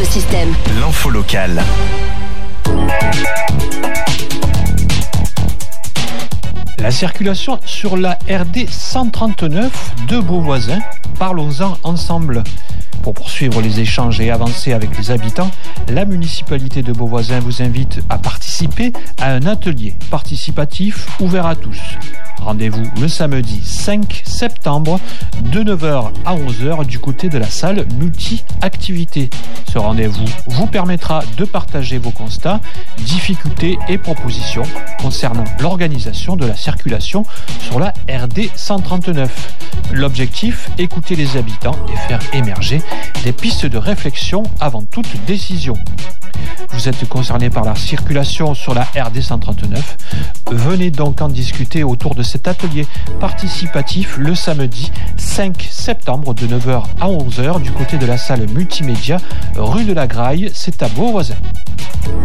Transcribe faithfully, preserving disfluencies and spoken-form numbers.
Système. L'info locale. La circulation sur la R D cent trente-neuf de Beauvoisin, parlons-en ensemble. Pour poursuivre les échanges et avancer avec les habitants, la municipalité de Beauvoisin vous invite à participer à un atelier participatif ouvert à tous. Rendez-vous le samedi cinq septembre de neuf heures à onze heures du côté de la salle multi-activités. Ce rendez-vous vous permettra de partager vos constats, difficultés et propositions concernant l'organisation de la circulation sur la R D cent trente-neuf. L'objectif, écouter les habitants et faire émerger des pistes de réflexion avant toute décision. Vous êtes concerné par la circulation sur la R D cent trente-neuf. Venez donc en discuter autour de cet atelier participatif le samedi cinq septembre de neuf heures à onze heures du côté de la salle multimédia rue de la Graille, c'est à Beauvoisin.